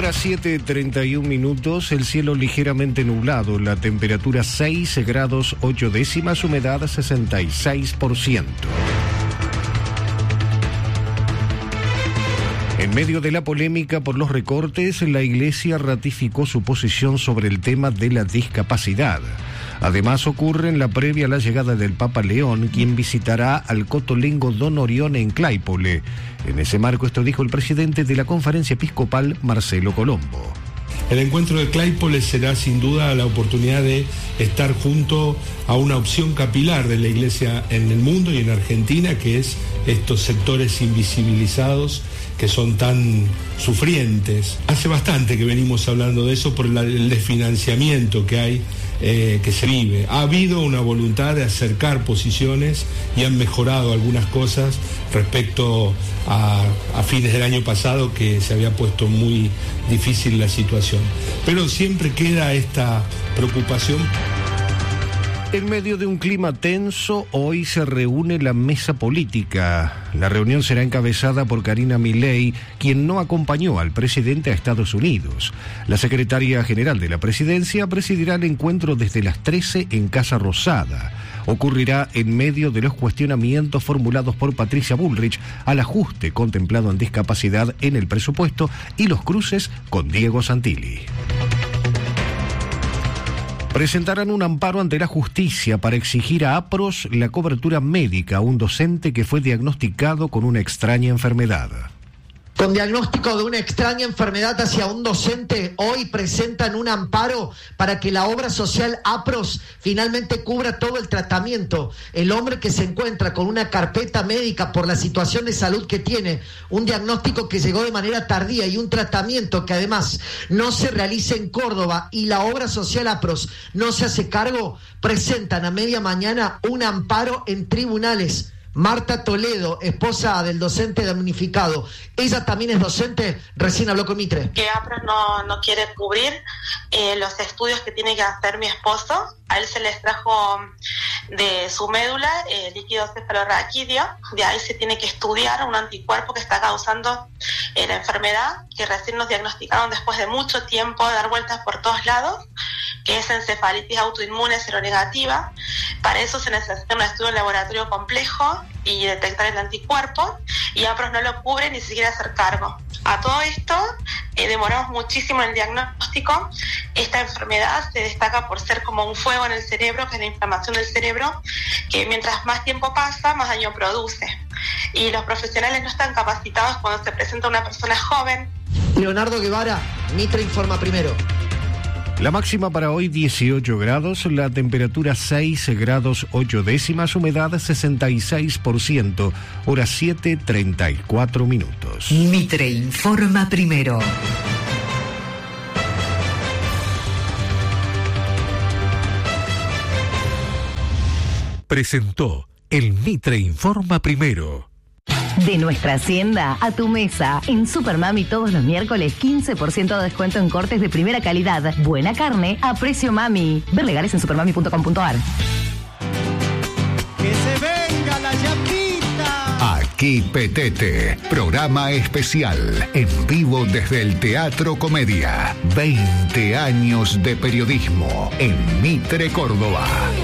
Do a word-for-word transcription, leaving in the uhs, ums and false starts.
Hora siete, treinta y un minutos, el cielo ligeramente nublado, la temperatura seis grados ocho décimas, humedad sesenta y seis por ciento. En medio de la polémica por los recortes, la Iglesia ratificó su posición sobre el tema de la discapacidad. Además, ocurre en la previa a la llegada del Papa León, quien visitará al Cotolengo Don Orión en Claypole. En ese marco, esto dijo el presidente de la Conferencia Episcopal, Marcelo Colombo. El encuentro de Claypole será sin duda la oportunidad de estar junto a una opción capilar de la Iglesia en el mundo y en Argentina, que es estos sectores invisibilizados que son tan sufrientes. Hace bastante que venimos hablando de eso por la, el desfinanciamiento que hay, eh, que se vive. Ha habido una voluntad de acercar posiciones y han mejorado algunas cosas respecto a, a fines del año pasado, que se había puesto muy difícil la situación. Pero siempre queda esta preocupación. En medio de un clima tenso, hoy se reúne la mesa política. La reunión será encabezada por Karina Milei, quien no acompañó al presidente a Estados Unidos. La secretaria general de la presidencia presidirá el encuentro desde las trece en Casa Rosada. Ocurrirá en medio de los cuestionamientos formulados por Patricia Bullrich al ajuste contemplado en discapacidad en el presupuesto y los cruces con Diego Santilli. Presentarán un amparo ante la justicia para exigir a APROS la cobertura médica a un docente que fue diagnosticado con una extraña enfermedad. Con diagnóstico de una extraña enfermedad hacia un docente, hoy presentan un amparo para que la obra social APROS finalmente cubra todo el tratamiento. El hombre que se encuentra con una carpeta médica por la situación de salud que tiene, un diagnóstico que llegó de manera tardía y un tratamiento que además no se realiza en Córdoba y la obra social APROS no se hace cargo, presentan a media mañana un amparo en tribunales. Marta Toledo, esposa del docente damnificado, ella también es docente, recién habló con Mitre. Que APROS no, no quiere cubrir eh, los estudios que tiene que hacer mi esposo. A él se les trajo de su médula eh, líquido cefalorraquídeo, de ahí se tiene que estudiar un anticuerpo que está causando eh, la enfermedad, que recién nos diagnosticaron después de mucho tiempo de dar vueltas por todos lados, que es encefalitis autoinmune seronegativa. Para eso se necesita un estudio en laboratorio complejo y detectar el anticuerpo, y APROS no lo cubre ni siquiera hacer cargo. A todo esto, eh, demoramos muchísimo en el diagnóstico. Esta enfermedad se destaca por ser como un fuego en el cerebro, que es la inflamación del cerebro, que mientras más tiempo pasa, más daño produce. Y los profesionales no están capacitados cuando se presenta una persona joven. Leonardo Guevara, Mitre informa primero. La máxima para hoy dieciocho grados, la temperatura seis grados ocho décimas, humedad sesenta y seis por ciento, hora siete, treinta y cuatro minutos. Mitre informa primero. Presentó el Mitre informa primero. De nuestra hacienda a tu mesa. En Supermami todos los miércoles quince por ciento de descuento en cortes de primera calidad. Buena carne a precio mami. Ver legales en supermami punto com punto a r. Que se venga la yapita. Aquí Petete, programa especial en vivo desde el Teatro Comedia. veinte años de periodismo en Mitre, Córdoba.